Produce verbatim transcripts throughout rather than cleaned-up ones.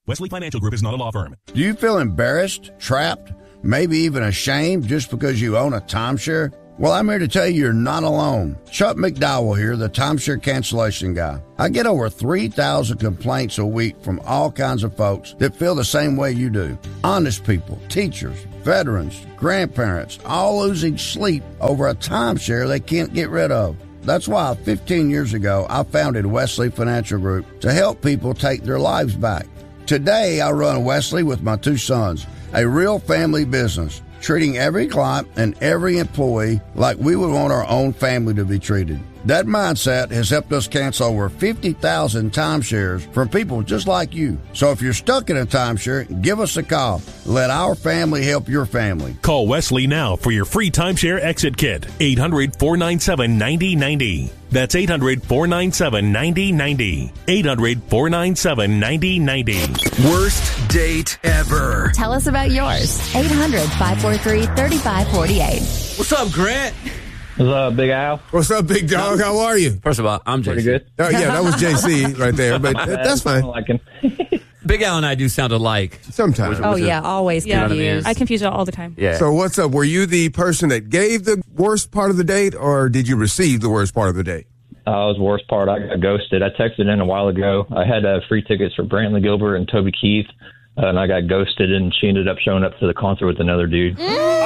Wesley Financial Group is not a law firm. Do you feel embarrassed, trapped, maybe even ashamed just because you own a timeshare? Well, I'm here to tell you you're not alone. Chuck McDowell here, the timeshare cancellation guy. I get over three thousand complaints a week from all kinds of folks that feel the same way you do. Honest people, teachers, veterans, grandparents, all losing sleep over a timeshare they can't get rid of. That's why fifteen years ago, I founded Wesley Financial Group to help people take their lives back. Today, I run Wesley with my two sons, a real family business, treating every client and every employee like we would want our own family to be treated. That mindset has helped us cancel over fifty thousand timeshares from people just like you. So if you're stuck in a timeshare, give us a call. Let our family help your family. Call Wesley now for your free timeshare exit kit. eight hundred, four nine seven, nine zero nine zero. That's eight hundred, four nine seven, nine zero nine zero. eight hundred, four nine seven, nine zero nine zero. Worst date ever. Tell us about yours. eight hundred, five four three, three five four eight. What's up, Grant? What's up, Big Al? What's up, big dog? How are you? First of all, I'm J C. Pretty good. Oh, yeah, that was J C right there, but that's fine. Like him. Big Al and I do sound alike. Sometimes. Oh, yeah, always You know what I mean? confused. I confuse it all the time. Yeah. So what's up? Were you the person that gave the worst part of the date, or did you receive the worst part of the date? Uh, it was the worst part. I got ghosted. I texted in a while ago. I had uh, free tickets for Brantley Gilbert and Toby Keith, uh, and I got ghosted, and she ended up showing up to the concert with another dude.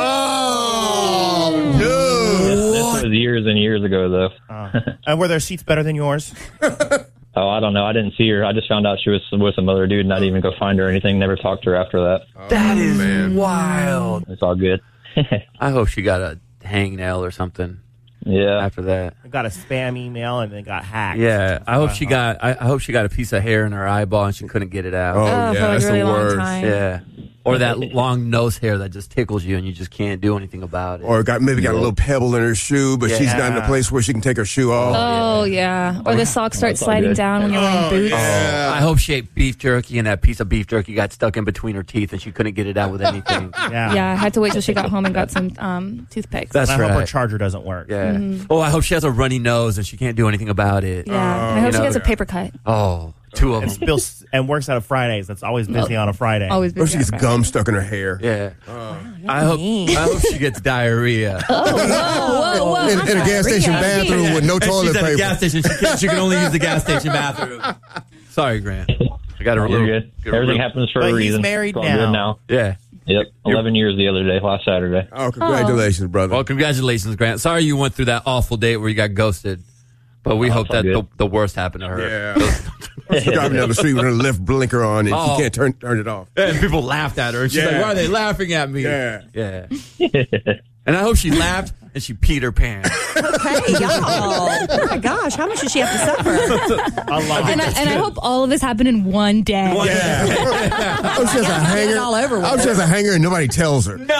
Oh, dude. This was years and years ago, though. Uh, and were their seats better than yours? Oh, I don't know. I didn't see her. I just found out she was with some other dude, not even go find her or anything. Never talked to her after that. That is man. wild. It's all good. I hope she got a hangnail or something. Yeah. After that, I got a spam email and then got hacked. yeah. I hope she got. I, I hope she got a piece of hair in her eyeball and she couldn't get it out. Oh, Oh, yeah, for like that's a really the long worst. time. Yeah. Or that long nose hair that just tickles you and you just can't do anything about it. Or got maybe got a little pebble in her shoe, but she's not in a Yeah. place where she can take her shoe off. Oh, yeah. Or the socks start That's all sliding good. down when you're wearing boots. yeah. I hope she ate beef jerky and that piece of beef jerky got stuck in between her teeth and she couldn't get it out with anything. Yeah. Yeah, I had to wait till she got home and got some um, toothpicks. That's And I hope her right. charger doesn't work. Yeah. Oh, I hope she has a runny nose and she can't do anything about it. yeah. I hope you she know- gets a paper cut. Oh, two of And them. still and works out of Fridays. That's always busy on a Friday. Always Or busy she gets on gum stuck in her hair. Yeah. I hope. I hope she gets diarrhea. Whoa, whoa, whoa. In, in a gas station bathroom with no And toilet she's at a paper. gas station. She, can, she can only use the gas station bathroom. Sorry, Grant. I got a You're little. good. got a Everything little- happens for But a he's reason. married It's all now. good now. Yeah. Yep. eleven years the other day, last Saturday. Oh, congratulations, brother. Well, congratulations, Grant. Sorry you went through that awful date where you got ghosted, but we Oh, hope it's all that the, good. the worst happened to her. Yeah. She's driving down the street with her left blinker on and Oh. she can't turn turn it off. And people laughed at her, and she's Yeah. like, "Why are they laughing at me?" Yeah. Yeah. And I hope she laughed and she peed her pants. Hey, y'all. Oh, my gosh. How much does she have to suffer? A lot. And I, and I hope all of this happened in one day. Yeah. Oh, she has a hanger. it all over with. Oh, she has a hanger and nobody tells her. No,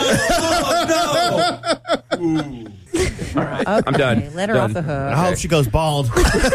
no, no. Okay, I'm done. Let her Done. off the hook. I hope she goes bald.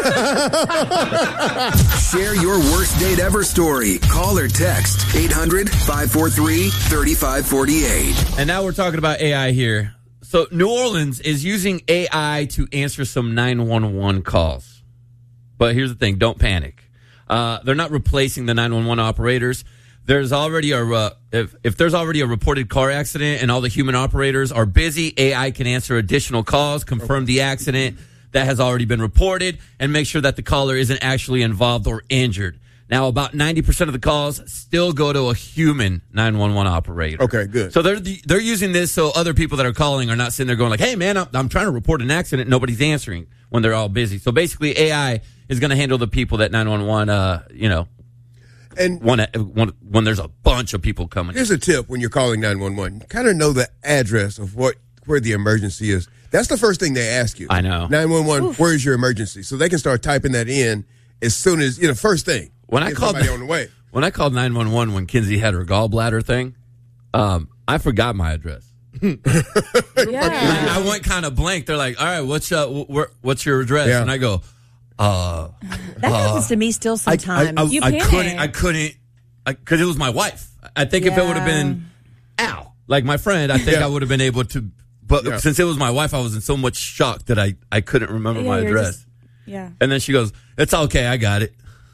Share your worst date ever story. Call or text eight hundred, five four three, three five four eight. And now we're talking about A I here. So New Orleans is using A I to answer some nine one one calls. But here's the thing, don't panic. Uh, they're not replacing the nine one one operators. There's already a uh, if if there's already a reported car accident and all the human operators are busy, A I can answer additional calls, confirm the accident that has already been reported, and make sure that the caller isn't actually involved or injured. Now, about ninety percent of the calls still go to a human nine one one operator. Okay, good. So they're they're using this so other people that are calling are not sitting there going like, "Hey, man, I'm, I'm trying to report an accident." Nobody's answering when they're all busy. So basically, A I is going to handle the people that nine one one, uh, you know, And when, when when there's a bunch of people coming. here's a tip when you're calling nine one one. Kind of know the address of what where the emergency is. That's the first thing they ask you. I know. nine one one, where's your emergency? So they can start typing that in as soon as, you know, first thing. When I Get called somebody on the way. When I called nine one one when Kinsey had her gallbladder thing, um, I forgot my address. Yeah. I, I went kind of blank. They're like, "All right, what's uh, wh- what's your address?" Yeah. And I go, "Uh." That happens to me still I, sometimes. I, I, You I panic. couldn't. I couldn't. Because it was my wife. I think if it would have been Al, like my friend, I think Yeah. I would have been able to. But Yeah. since it was my wife, I was in so much shock that I, I couldn't remember Yeah, my you're address. just- yeah. And then she goes, "It's okay. I got it."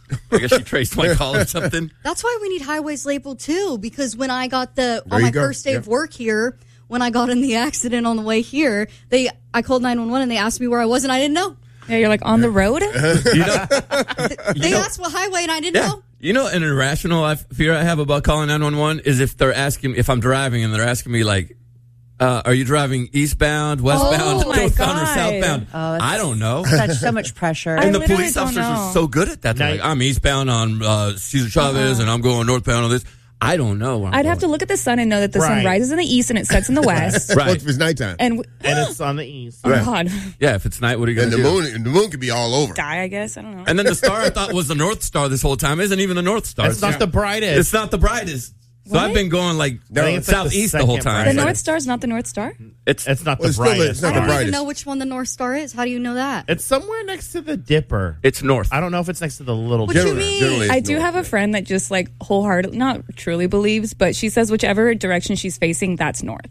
I guess she traced my call or something. That's why we need highways labeled too, because when I got the There on my you go. first day Yeah. of work here, when I got in the accident on the way here, they I called nine one one and they asked me where I was and I didn't know. Yeah, you're like on the road. You know, They you know, asked what highway and I didn't yeah. know. You know, an irrational I- fear I have about calling nine one one is if they're asking, if I'm driving and they're asking me like, uh, are you driving eastbound, westbound, Oh, my northbound, or God. southbound? Oh, that's- I don't know. Such so much pressure. I And the literally police don't officers know. are so good at that. They're Now- like, I'm eastbound on uh, Cesar Chavez, and I'm going northbound on this. I don't know. where I'm I'd have to going. look at the sun and know that the sun Right. rises in the east and it sets in the west. What Right. if it's nighttime? And w- And it's on the east. oh god, Yeah, if it's night, what are you going And to the do? moon, and the moon could be all over. die. I guess I don't know. And then the star I thought was the North Star this whole time isn't even the North Star. It's not the brightest. It's not the brightest. So What? I've been going like I think it's like the southeast the, whole second time. the brightest. North Star's not the North Star. It's It's not Well, the it's still the- brightest. it's not I the don't even brightest. know which one the North Star is. How do you know that? It's somewhere next to the Dipper. it's north. I don't know if it's next to the little What you Dipper. mean? Generally, it's I do north, have a yeah. friend that just like wholeheartedly, not truly believes, but she says whichever direction she's facing, that's north.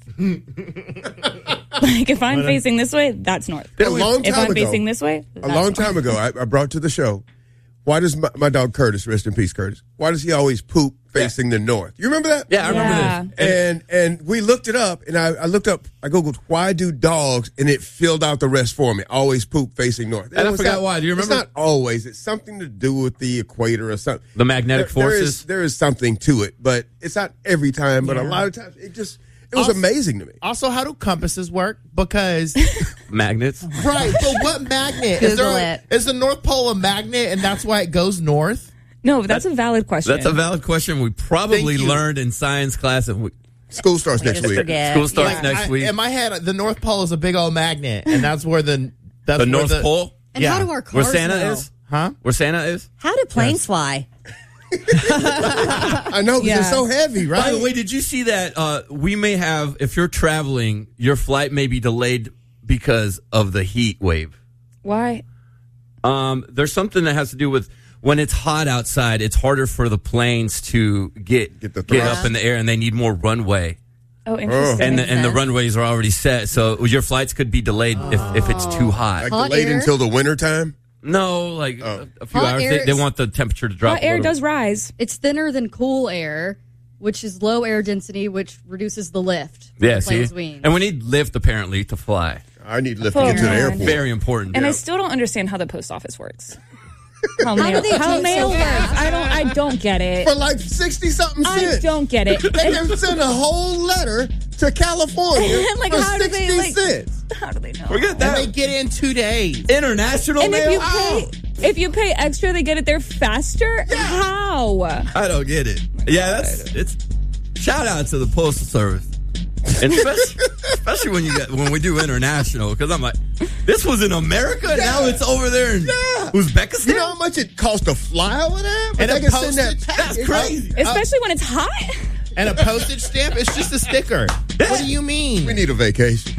Like if I'm facing this way, that's north. A long If time I'm ago, facing this way, a that's long north. time ago, I, I brought to the show. Why does my, my dog Curtis, rest in peace, Curtis? Why does he always poop facing the north? You remember that? Yeah, I remember Yeah. this. And and we looked it up, and I, I looked up. I googled why do dogs, and it filled out the rest for me. Always poop facing north. And I it's forgot not- why. Do you remember? It's not always. It's something to do with the equator or something. The magnetic There- there is- forces? There is something to it, but it's not every time. But a lot of times, it just it was Also- amazing to me. Also, how do compasses work? Because Magnets. right, but what magnet is Google there? it. Is the North Pole a magnet, and that's why it goes north? No, that's a valid question. That's a valid question. We probably Thank you. learned in science class. And we, School starts next just week. forget. school starts Yeah. next I- week. In my head, the North Pole is a big old magnet, and that's where the that's the where North Pole, And Yeah. how do our cars where Santa know? is, huh? where Santa is. How do planes fly? I know because Yeah. it's so heavy, right? By the way, did you see that? Uh, we may have, if you're traveling, your flight may be delayed because of the heat wave. Why? Um, there's something that has to do with when it's hot outside. It's harder for the planes to get Get the get thrust. up in the air, and they need more runway. Oh, interesting. And the, Makes and the sense. runways are already set, so your flights could be delayed if, if it's too hot. like Hot delayed air? until the winter time. No, like a, a few Hot hours. air They, they is- want the temperature to drop. Hot a air little. does rise. It's thinner than cool air, which is low air density, which reduces the lift. for Yeah, the see, plane's wings. and we need lift apparently to fly. I need to lift Oh, to get to the man. airport. Very important. And Yeah. I still don't understand how the post office works. How do mail, they how do it mail so works. fast? I don't. I don't get it. For like sixty something I cents. don't get it. They can send a whole letter to California Like, for how do they, sixty like- cents. How do they know? Forget And they that. get in two days. International And if mail. you Oh, pay, if you pay extra, they get it there faster. How? I don't get it. Yeah, that's it's. Shout out to the postal service, and especially, especially when you get when we do international, because I'm like, this was in America, and now it's over there in Yeah. Uzbekistan. You know how much it costs to fly over there? But And they a can send that postage- package. That's crazy. Especially when it's hot. And a postage stamp, it's just a sticker. What do you mean? We need a vacation.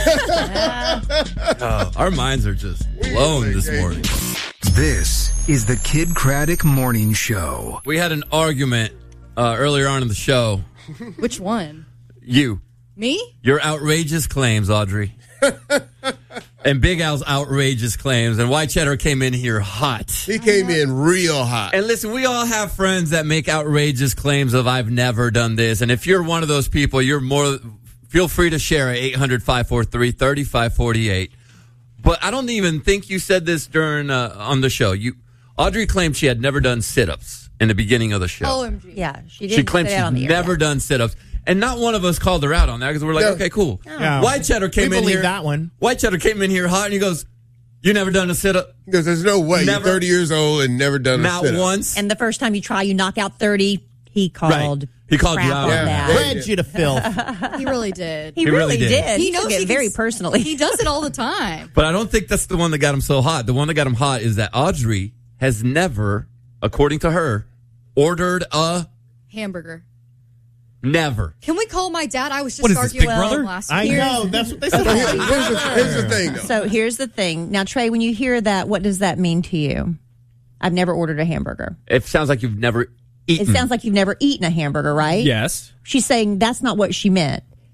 Oh, our minds are just blown this morning. This is the Kid Craddock Morning Show. We had an argument uh, earlier on in the show. Which one? You, Me? your outrageous claims, Audrey, and Big Al's outrageous claims, and White Cheddar came in here hot. He came in real hot. And listen, we all have friends that make outrageous claims of I've never done this. And if you're one of those people, you're more feel free to share at eight hundred, five four three, three five four eight. But I don't even think you said this during uh, on the show. You Audrey claimed she had never done sit-ups in the beginning of the show. O M G. Yeah, she did. She claimed she'd never done sit-ups. And not one of us called her out on that because we're like, No. okay, cool. Yeah. White Cheddar came We in believe here. that one. White Cheddar came in here hot and he goes, you never done a sit-up? Because there's no way Never- you're thirty years old and never done Not a sit-up. once. And the first time you try, you knock out thirty. He called. Right. He called you crap out on on that. that. Bred you to filth. He really did. He, He really, really did. did. He He, knows took he it can very s- personally. He does it all the time. But I don't think that's the one that got him so hot. The one that got him hot is that Audrey has never, according to her, ordered a Hamburger. never. Can we call my dad? I was just What is this, arguing Big with Brother? him last I week. know. That's what they said. Here's, here's the, here's the thing, though. So here's the thing. Now, Trey, when you hear that, what does that mean to you? I've never ordered a hamburger. It sounds like you've never eaten. It sounds like you've never eaten a hamburger, right? Yes. She's saying that's not what she meant.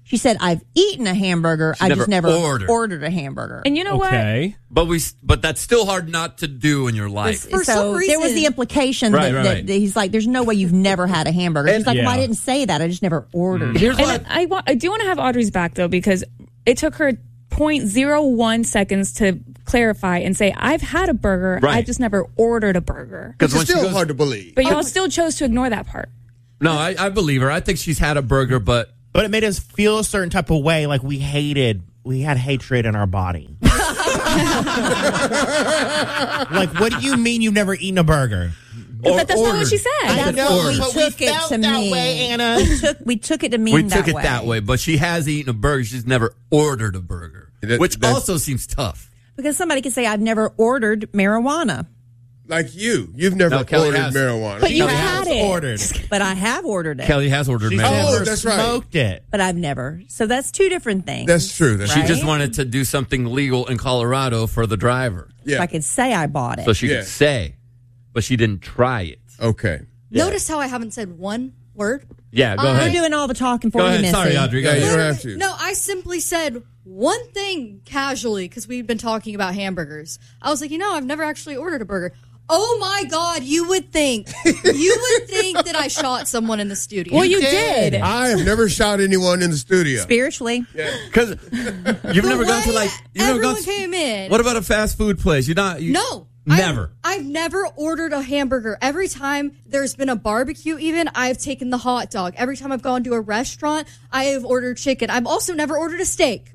She said, "I've eaten a hamburger. She I never just never ordered. ordered a hamburger." And you know Okay. But we, but that's still hard not to do in your life. what? So there was the implication Right, that, right, that, right. that he's like, "There's no way you've never had a hamburger." She's like, Yeah. "Well, I didn't say that. I just never ordered." Here's And what I, wa- I do want to have Audrey's back, though, because it took her zero point zero one seconds to clarify and say, I've had a burger. Right. I just never ordered a burger. Which is when she still goes- hard to believe. But y'all still chose to ignore that part. No, I, I believe her. I think she's had a burger, but But it made us feel a certain type of way, like we hated, we had hatred in our body. Like, what do you mean you've never eaten a burger? or but that's not what ordered. she said. That's know, what we but we took it felt to that mean. way, Anna. We took, we took it to mean We that took it way. that way, but she has eaten a burger. She's never ordered a burger, That- which that's- also seems tough. Because somebody could say, "I've never ordered marijuana," Like you. You've never No, Kelly ordered has. marijuana. But you Kelly had has it. ordered. but I have ordered it. Kelly has ordered She's marijuana. Oh, never that's right. smoked it. But I've never. So that's two different things. That's true. That's She Right? just wanted to do something legal in Colorado for the driver, Yeah. So I could say I bought it. so she Yeah. could say, but she didn't try it. Okay. Notice how I haven't said one word? Yeah, go I- We're ahead. doing all the talking for Go you, ahead. Missy. Sorry, Audrey. Go Yeah, you ahead. don't have to. No, I simply said one thing casually because we've been talking about hamburgers. I was like, you know, I've never actually ordered a burger. Oh my God, you would think, you would think that I shot someone in the studio. Well, you did. I have never shot anyone in the studio. Spiritually. Because you've never gone to like you've never everyone gone. To, came in. what about a fast food place? You not you, No. never. I've, I've never ordered a hamburger. Every time there's been a barbecue, even, I've taken the hot dog. Every time I've gone to a restaurant, I have ordered chicken. I've also never ordered a steak.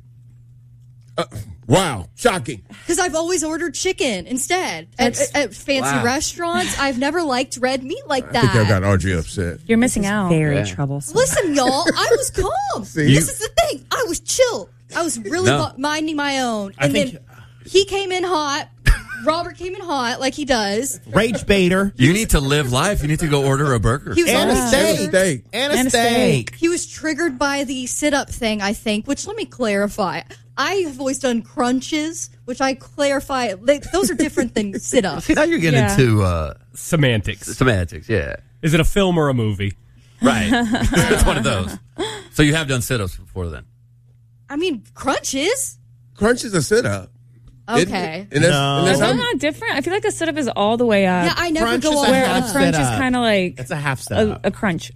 Uh, wow. Shocking. Because I've always ordered chicken instead. At, That's- at, at fancy Wow. restaurants, I've never liked red meat like I think I that. got Audrey upset. You're missing out. Very Yeah. troublesome. Listen, y'all, I was calm. See? This is the thing. I was chill. I was really No. mi- minding my own. I And think- then he came in hot. Robert came in hot like he does. Rage baiter. You need to live life. You need to go order a burger. He was And a always steak. triggered. Steak. And a And a steak. He was triggered by the sit-up thing, I think, which let me clarify. I have always done crunches, which I clarify. They, those are different than sit-ups. See, now you're getting Yeah. into uh, Semantics. semantics. Yeah, Is it a film or a movie? right. It's one of those. So you have done sit-ups before then. I mean, crunches? Crunch is a sit up. Okay. And that's, No. and that's Is that how- not different? I feel like a sit up is all the way up. Yeah, I never Crunch go is all a where half a up. crunch is sit-up. kind of like It's a half a, step. a crunch.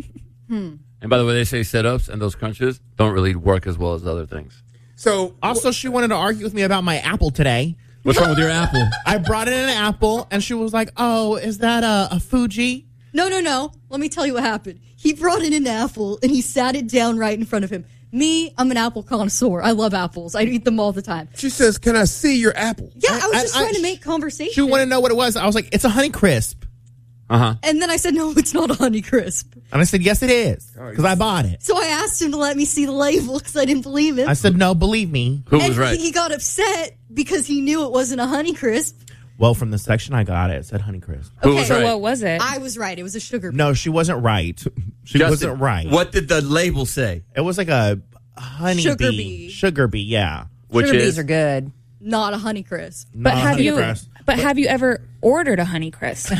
And by the way, they say sit-ups and those crunches don't really work as well as other things. So, Also, she wanted to argue with me about my apple today. What's wrong with your apple? I brought in an apple, and she was like, "Oh, is that a, a Fuji?" No, no, no. Let me tell you what happened. He brought in an apple and he sat it down right in front of him. Me, I'm an apple connoisseur. I love apples. I eat them all the time. she says, "Can I see your apple?" Yeah, I, was I- just I- trying to make conversation. She wanted to know what it was. I was like, "It's a Honey Crisp," Uh huh. And then I said, no, it's not a Honey Crisp. and I said, "Yes, it is," because I bought it. So I asked him to let me see the label because I didn't believe him. I said, "No, believe me." Who and was right? he got upset because he knew it wasn't a Honey Crisp. Well, from the section I got it, it said Honey Crisp. Who Okay. was So right? what was it? I was right. It was a sugar. No, she wasn't right. She Justin, wasn't right. What did the label say? It was like a honey Sugar bee. bee. Sugar bee, yeah. Which Sugar is bees are good. Not a Honey Crisp. but Not have Honey you? Crisp. But have you ever ordered a Honey Crisp?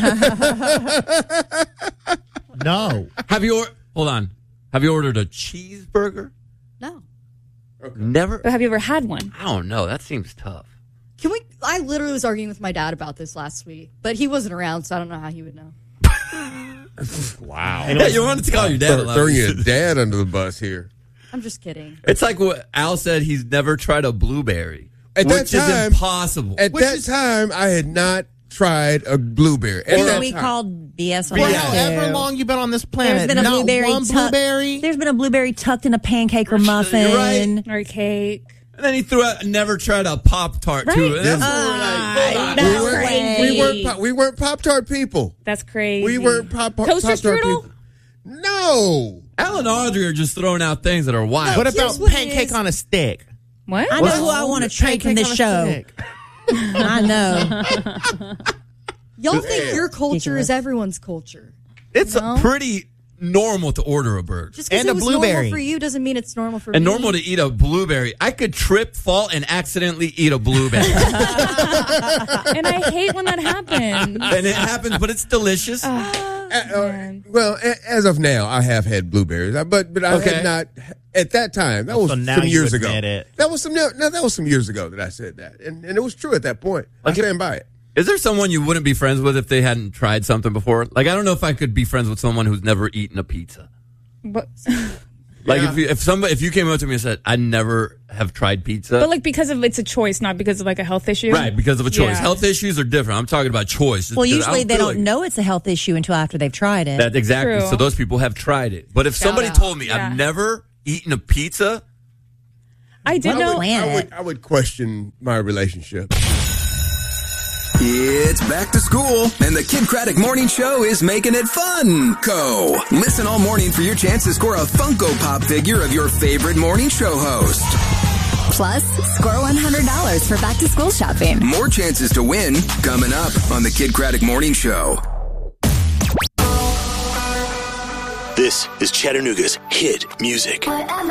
No. Have you? Or- hold on. Have you ordered a cheeseburger? No. Never. But have you ever had one? I don't know. That seems tough. Can we? I literally was arguing with my dad about this last week, but he wasn't around, so I don't know how he would know. Wow. Yeah, you wanted to call your dad. a lot. Throwing your dad under the bus here. I'm just kidding. It's like what Al said. He's never tried a blueberry, At that which is time- impossible. At Which that is- time, I had not tried a blueberry. At Or that we time. called B S on For that, however too. long you've been on this There's planet, been a not blueberry one tuck- blueberry. There's been a blueberry tucked in a pancake or muffin. right. Or cake? and then he threw out. Never tried a Pop Tart Right. too. And that's Uh, what we're like, hold on. no we weren't, way. we weren't, pop, we weren't Pop-Tart people. That's crazy. We weren't pop, pop, Toaster Pop-Tart strudel? people. No. Al and Audrey are just throwing out things that are wild. What Here's about what it pancake is. on a stick? What? I know who I want to trade from Pancake this on a show. stick. I know. Y'all think your culture Ridiculous. is everyone's culture. It's No. pretty normal to order a burger. Just because And it a was blueberry. normal for you doesn't mean it's normal for and me. normal to eat a blueberry. I could trip, fall, and accidentally eat a blueberry. And I hate when that happens. and it happens, but it's delicious. Uh, uh, well, a- as of now, I have had blueberries, I- but but I Okay. had not at that time. That was So now some you years ago. admit it. That was some no, no, that was some years ago that I said that, and and it was true at that point. I Okay. stand by it. Is there someone you wouldn't be friends with if they hadn't tried something before? Like, I don't know if I could be friends with someone who's never eaten a pizza. But, Like, Yeah. if you, if somebody if you came up to me and said, I never have tried pizza. but like because of it's a choice, not because of like a health issue. Right, because of a choice. Yeah. Health issues are different. I'm talking about choice. Well, Because I usually they feel don't like- know it's a health issue until after they've tried it. That exactly. True. So those people have tried it. But if somebody out. told me Yeah. I've never eaten a pizza, I did What know. a I planet. would I would question my relationship. It's back to school, and the Kid Craddock Morning Show is making it fun. Go. Listen all morning for your chance to score a Funko Pop figure of your favorite morning show host. Plus, score one hundred dollars for back to school shopping. More chances to win coming up on the Kid Craddock Morning Show. This is Chattanooga's hit music.